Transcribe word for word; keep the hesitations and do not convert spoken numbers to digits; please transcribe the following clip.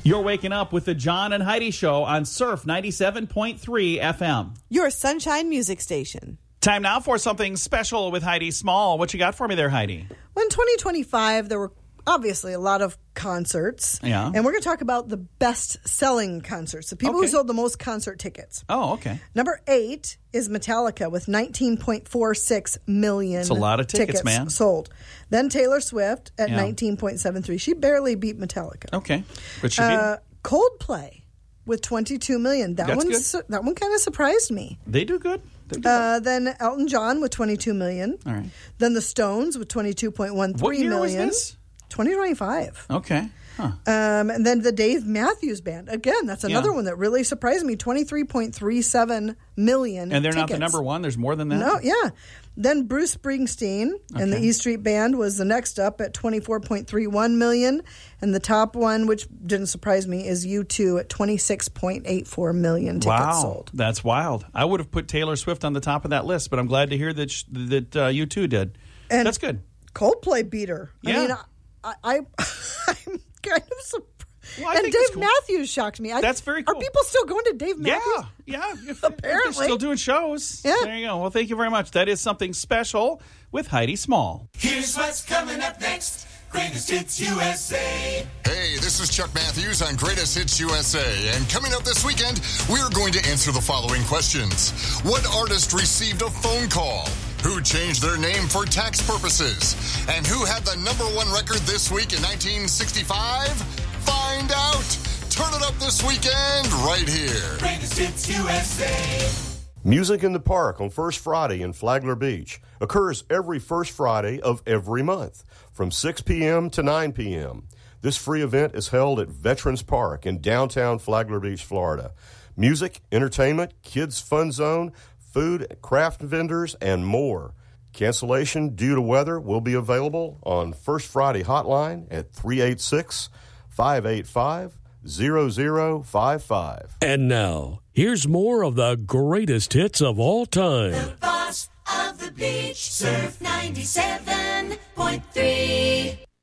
You're waking up with the John and Heidi Show on Surf ninety-seven point three F M. Your Sunshine Music Station. Time now for something special with Heidi Small. What you got for me there, Heidi? Well, in twenty twenty-five, there were obviously a lot of concerts. Yeah. And we're going to talk about the best-selling concerts, the people Okay. who sold the most concert tickets. Oh, okay. Number eight is Metallica with nineteen point four six million It's a lot of tickets, man. sold. Then Taylor Swift at Yeah. nineteen point seven three. She barely beat Metallica. Okay. But should Uh, Coldplay with twenty-two million. That That's one good. su- that one kind of surprised me. be, they do good. They do Uh, then Elton John with twenty-two million. All right. Then the Stones with twenty-two point one What three year was million. this? twenty twenty-five. Okay. Huh. Um, and then the Dave Matthews Band. Again, that's another Yeah. one that really surprised me. twenty-three point three seven million. And they're not the tickets. number one? There's more than that? No, yeah. Then Bruce Springsteen and the Okay. E Street Band was the next up at twenty-four point three one million. And the top one, which didn't surprise me, is U two at twenty-six point eight four million tickets Wow. sold. That's wild. I would have put Taylor Swift on the top of that list, but I'm glad to hear that sh- that uh, you two did. And That's good. Coldplay beat her. Yeah. I mean, I, I, I'm kind of surprised. Well, I and think Dave it's cool. Matthews shocked me. I, That's very Are cool. people still going to Dave Matthews? Yeah, yeah. If, if Apparently. they're still doing shows. Yeah. There you go. Well, thank you very much. That is something special with Heidi Small. Here's what's coming up next. Greatest Hits U S A. Hey, this is Chuck Matthews on Greatest Hits U S A. And coming up this weekend, we're going to answer the following questions. What artist received a phone call? Who changed their name for tax purposes? And who had the number one record this week in nineteen sixty-five? Find out. Turn it up this weekend right here. Greatest Hits U S A. Music in the Park on First Friday in Flagler Beach occurs every first Friday of every month from six p.m. to nine p.m. This free event is held at Veterans Park in downtown Flagler Beach, Florida. Music, entertainment, kids' fun zone, food, craft vendors, and more. Cancellation due to weather will be available on First Friday hotline at three eight six, five eight five, zero zero five five. And now, here's more of the greatest hits of all time. The boss of the beach. Surf ninety-seven point three.